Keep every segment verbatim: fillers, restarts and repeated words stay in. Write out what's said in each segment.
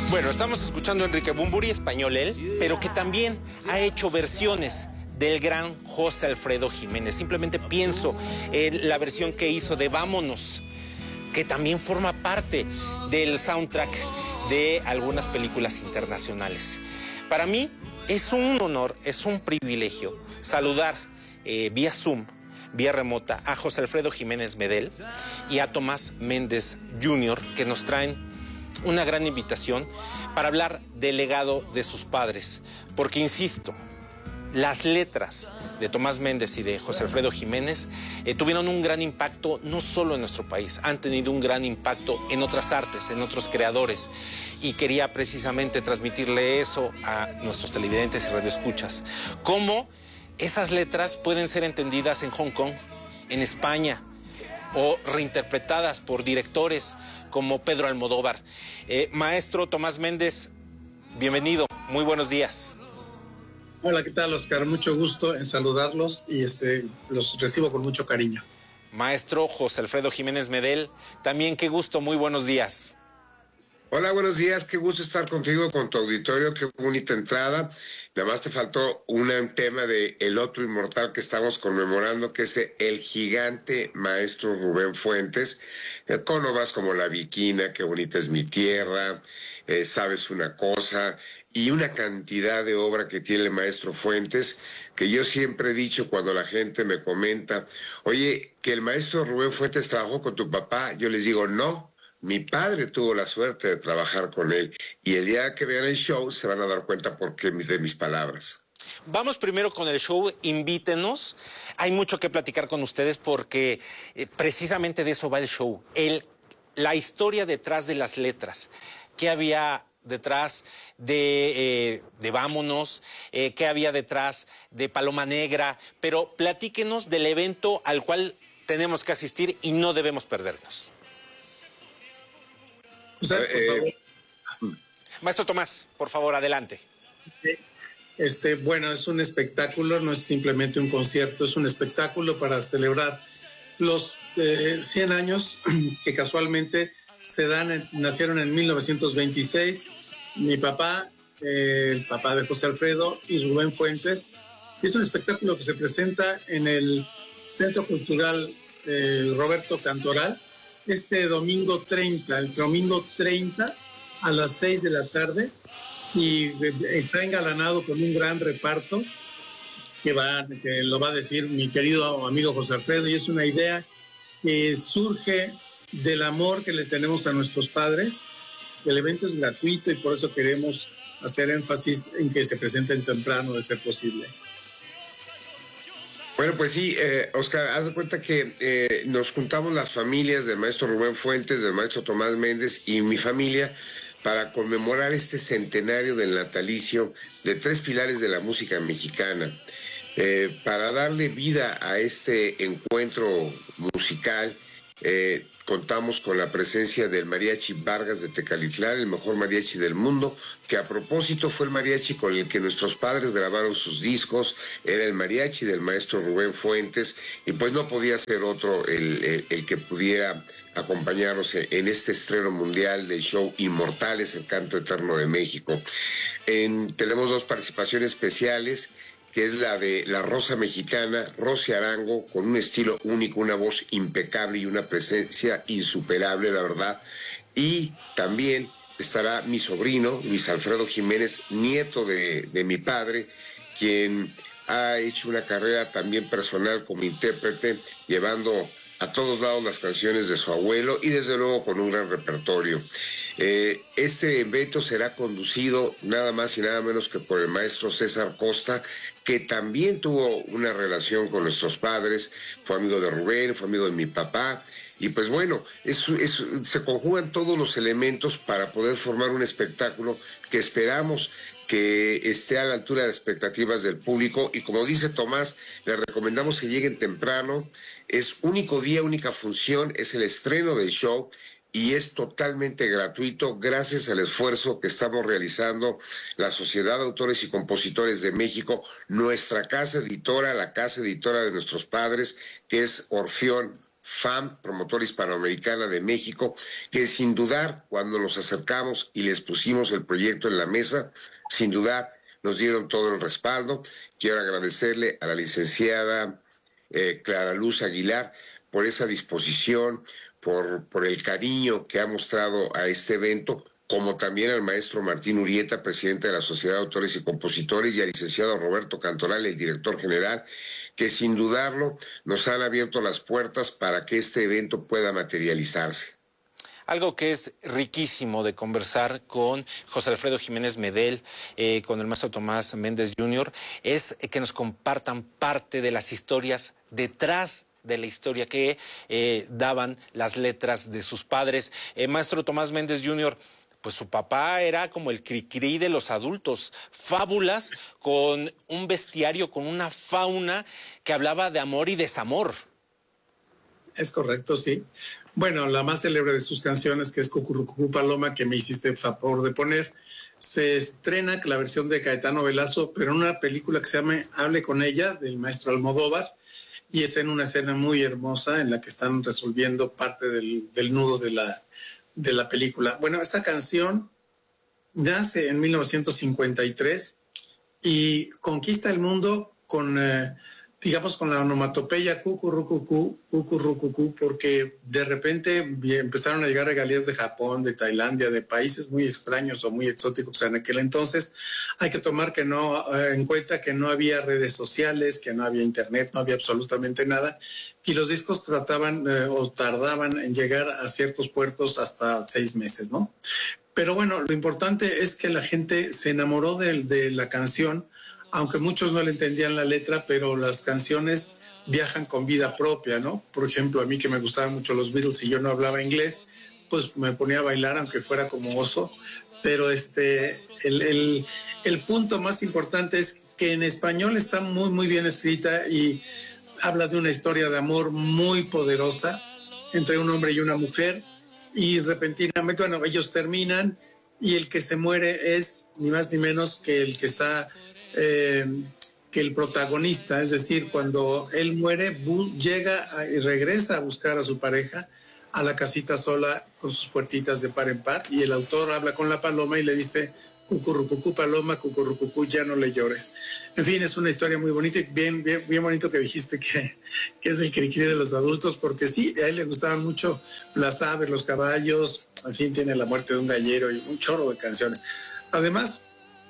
Bueno, estamos escuchando a Enrique Bunbury, español él, pero que también ha hecho versiones del gran José Alfredo Jiménez. Simplemente pienso en la versión que hizo de Vámonos, que también forma parte del soundtrack de algunas películas internacionales. Para mí es un honor, es un privilegio saludar eh, vía Zoom, vía remota, a José Alfredo Jiménez Medel y a Tomás Méndez junior, que nos traen una gran invitación para hablar del legado de sus padres. Porque, insisto, las letras de Tomás Méndez y de José Alfredo Jiménez eh, tuvieron un gran impacto no solo en nuestro país, han tenido un gran impacto en otras artes, en otros creadores. Y quería precisamente transmitirle eso a nuestros televidentes y radioescuchas. Cómo esas letras pueden ser entendidas en Hong Kong, en España, o reinterpretadas por directores como Pedro Almodóvar. Eh, maestro Tomás Méndez, bienvenido, muy buenos días. Hola, ¿qué tal, Oscar? Mucho gusto en saludarlos y este, los recibo con mucho cariño. Maestro José Alfredo Jiménez Medel, también qué gusto, muy buenos días. Hola, buenos días, qué gusto estar contigo, con tu auditorio, qué bonita entrada. Nada más te faltó un tema de el otro inmortal que estamos conmemorando, que es el gigante maestro Rubén Fuentes, con obras como La Viquina, Qué bonita es mi tierra, eh, Sabes una cosa, y una cantidad de obra que tiene el maestro Fuentes, que yo siempre he dicho cuando la gente me comenta, oye, que el maestro Rubén Fuentes trabajó con tu papá, yo les digo, no. Mi padre tuvo la suerte de trabajar con él y el día que vean el show se van a dar cuenta por qué de mis palabras. Vamos primero con el show, invítenos. Hay mucho que platicar con ustedes porque eh, precisamente de eso va el show. El, la historia detrás de las letras. ¿Qué había detrás de, eh, de Vámonos? Eh, ¿Qué había detrás de Paloma Negra? Pero platíquenos del evento al cual tenemos que asistir y no debemos perdernos. O sea, por favor. Eh, Maestro Tomás, por favor, adelante. Este, bueno, es un espectáculo, no es simplemente un concierto, es un espectáculo para celebrar los eh, cien años que casualmente se dan, en, nacieron en mil novecientos veintiséis. Mi papá, eh, el papá de José Alfredo y Rubén Fuentes. Es un espectáculo que se presenta en el Centro Cultural eh, Roberto Cantoral, este domingo treinta, el domingo treinta a las seis de la tarde, y está engalanado con un gran reparto que, va, que lo va a decir mi querido amigo José Alfredo, y es una idea que surge del amor que le tenemos a nuestros padres. El evento es gratuito y por eso queremos hacer énfasis en que se presenten temprano de ser posible. Bueno, pues sí, eh, Oscar, haz de cuenta que eh, nos juntamos las familias del maestro Rubén Fuentes, del maestro Tomás Méndez y mi familia para conmemorar este centenario del natalicio de tres pilares de la música mexicana. Eh, para darle vida a este encuentro musical, eh, contamos con la presencia del Mariachi Vargas de Tecalitlán, el mejor mariachi del mundo, que a propósito fue el mariachi con el que nuestros padres grabaron sus discos, era el mariachi del maestro Rubén Fuentes, y pues no podía ser otro el, el, el que pudiera acompañarnos en este estreno mundial del show Inmortales, el canto eterno de México. En, tenemos dos participaciones especiales, que es la de la Rosa Mexicana, Rosy Arango, con un estilo único, una voz impecable y una presencia insuperable, la verdad. Y también estará mi sobrino, Luis Alfredo Jiménez, nieto de, de mi padre, quien ha hecho una carrera también personal como intérprete, llevando a todos lados las canciones de su abuelo y desde luego con un gran repertorio. Eh, este evento será conducido nada más y nada menos que por el maestro César Costa, que también tuvo una relación con nuestros padres, fue amigo de Rubén, fue amigo de mi papá, y pues bueno, es, es, se conjugan todos los elementos para poder formar un espectáculo que esperamos que esté a la altura de las expectativas del público, y como dice Tomás, les recomendamos que lleguen temprano. Es único día, única función, es el estreno del show y es totalmente gratuito gracias al esfuerzo que estamos realizando la Sociedad de Autores y Compositores de México, nuestra casa editora, la casa editora de nuestros padres, que es Orfeón F A M, Promotora Hispanoamericana de México, que sin dudar, cuando nos acercamos y les pusimos el proyecto en la mesa, sin dudar nos dieron todo el respaldo. Quiero agradecerle a la licenciada eh, Clara Luz Aguilar por esa disposición, por, por el cariño que ha mostrado a este evento, como también al maestro Martín Urieta, presidente de la Sociedad de Autores y Compositores, y al licenciado Roberto Cantoral, el director general, que sin dudarlo nos han abierto las puertas para que este evento pueda materializarse. Algo que es riquísimo de conversar con José Alfredo Jiménez Medel, eh, con el maestro Tomás Méndez junior, es que nos compartan parte de las historias detrás de la historia que eh, daban las letras de sus padres. Eh, maestro Tomás Méndez junior, pues su papá era como el cri-cri de los adultos, fábulas con un bestiario, con una fauna que hablaba de amor y desamor. Es correcto, sí. Bueno, la más célebre de sus canciones, que es Cucurrucucú Paloma, que me hiciste favor de poner, se estrena la versión de Caetano Velasco, pero en una película que se llama Hable con ella, del maestro Almodóvar, y es en una escena muy hermosa en la que están resolviendo parte del, del nudo de la, de la película. Bueno, esta canción nace en mil novecientos cincuenta y tres y conquista el mundo con, eh, digamos, con la onomatopeya cucurrucucú, cucurrucucú, porque de repente empezaron a llegar regalías de Japón, de Tailandia, de países muy extraños o muy exóticos en aquel entonces. Hay que tomar que no, eh, en cuenta que no había redes sociales, que no había internet, no había absolutamente nada, y los discos trataban eh, o tardaban en llegar a ciertos puertos hasta seis meses, ¿no? Pero bueno, lo importante es que la gente se enamoró de, de la canción, aunque muchos no le entendían la letra, pero las canciones viajan con vida propia, ¿no? Por ejemplo, a mí que me gustaban mucho los Beatles y yo no hablaba inglés, pues me ponía a bailar aunque fuera como oso. Pero este, el, el, el punto más importante es que en español está muy, muy bien escrita y habla de una historia de amor muy poderosa entre un hombre y una mujer. Y repentinamente, bueno, ellos terminan y el que se muere es ni más ni menos que el que está... Eh, que el protagonista, es decir, cuando él muere, llega a, y regresa a buscar a su pareja a la casita sola con sus puertitas de par en par, y el autor habla con la paloma y le dice: cucurrucucú paloma, cucurrucucú, ya no le llores. En fin, es una historia muy bonita y bien, bien, bien bonito que dijiste que, que es el cri-cri de los adultos, porque sí, a él le gustaban mucho las aves, los caballos, en fin, tiene La muerte de un gallero y un chorro de canciones. Además,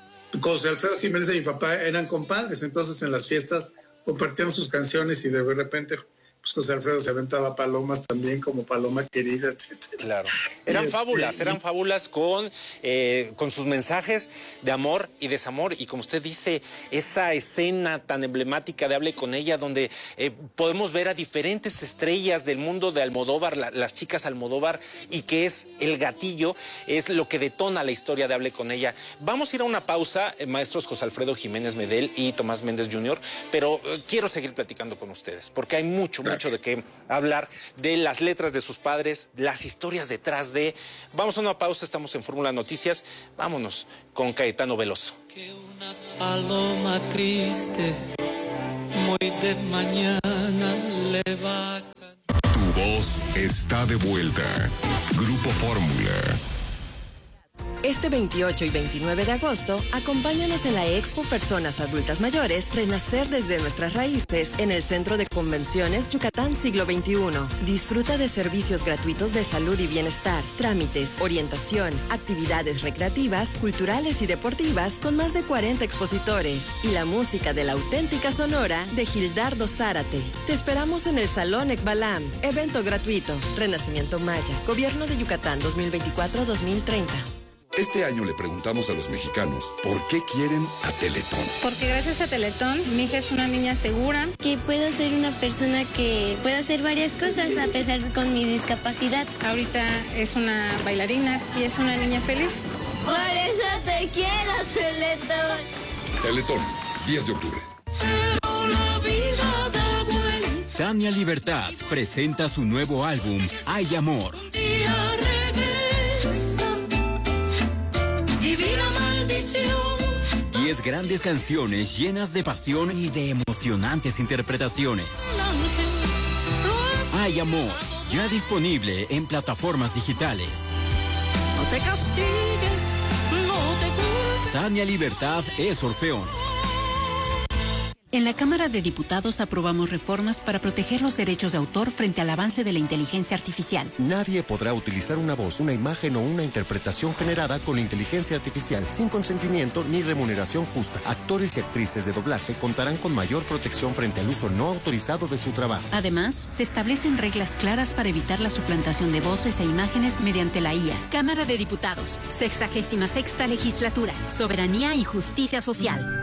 José Alfredo Jiménez y mi papá eran compadres, entonces en las fiestas compartían sus canciones y de repente pues José Alfredo se aventaba palomas también, como Paloma Querida, etcétera. Claro. Eran y, fábulas, y, eran fábulas con, eh, con sus mensajes de amor y desamor. Y como usted dice, esa escena tan emblemática de Hable con ella, donde eh, podemos ver a diferentes estrellas del mundo de Almodóvar, la, las chicas Almodóvar, y que es el gatillo, es lo que detona la historia de Hable con ella. Vamos a ir a una pausa, eh, maestros José Alfredo Jiménez Medel y Tomás Méndez junior, pero eh, quiero seguir platicando con ustedes, porque hay mucho, mucho de qué hablar, de las letras de sus padres, las historias detrás de... Vamos a una pausa, estamos en Fórmula Noticias, vámonos con Caetano Veloso. Que una paloma triste, muy de mañana le va a... Tu voz está de vuelta. Grupo Fórmula. Este veintiocho y veintinueve de agosto, acompáñanos en la Expo Personas Adultas Mayores, Renacer desde nuestras raíces, en el Centro de Convenciones Yucatán Siglo veintiuno. Disfruta de servicios gratuitos de salud y bienestar, trámites, orientación, actividades recreativas, culturales y deportivas con más de cuarenta expositores y la música de la auténtica Sonora de Gildardo Zárate. Te esperamos en el Salón Ekbalam, evento gratuito, Renacimiento Maya, Gobierno de Yucatán dos mil veinticuatro a dos mil treinta. Este año le preguntamos a los mexicanos por qué quieren a Teletón. Porque gracias a Teletón, mi hija es una niña segura. Que puedo ser una persona que puede hacer varias cosas a pesar con mi discapacidad. Ahorita es una bailarina y es una niña feliz. Por eso te quiero, Teletón. Teletón, diez de octubre. Tania Libertad presenta su nuevo álbum, Hay Amor. Divina maldición. Diez grandes canciones llenas de pasión y de emocionantes interpretaciones. Hay amor, ya disponible en plataformas digitales. No te castigues, no te culpes. Tania Libertad es Orfeón. En la Cámara de Diputados aprobamos reformas para proteger los derechos de autor frente al avance de la inteligencia artificial. Nadie podrá utilizar una voz, una imagen o una interpretación generada con inteligencia artificial sin consentimiento ni remuneración justa. Actores y actrices de doblaje contarán con mayor protección frente al uso no autorizado de su trabajo. Además, se establecen reglas claras para evitar la suplantación de voces e imágenes mediante la I A. Cámara de Diputados, sexagésima sexta legislatura, soberanía y justicia social.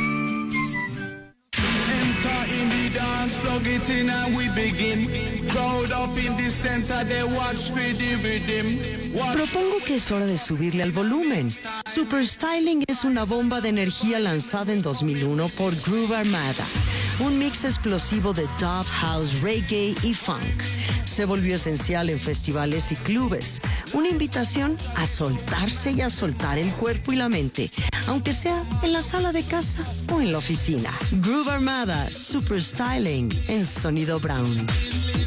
Plug it in and we begin. Crowd up in the center, they watch me the rhythm. Propongo que es hora de subirle al volumen. Super Styling es una bomba de energía lanzada en dos mil uno por Groove Armada. Un mix explosivo de dub, house, reggae y funk. Se volvió esencial en festivales y clubes. Una invitación a soltarse y a soltar el cuerpo y la mente, aunque sea en la sala de casa o en la oficina. Groove Armada, Super Styling en Sonido Brown.